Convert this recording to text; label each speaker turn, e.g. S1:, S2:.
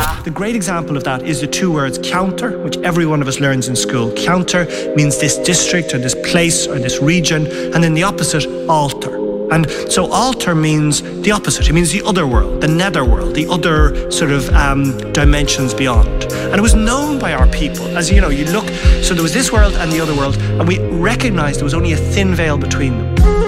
S1: The great example of that is the two words counter, which every one of us learns in school. Counter means this district or this place or this region, and then the opposite, alter. And so alter means the opposite. It means the other world, the netherworld, the other sort of dimensions beyond. And it was known by our people. As you know, you look, so there was this world and the other world, and we recognized there was only a thin veil between them.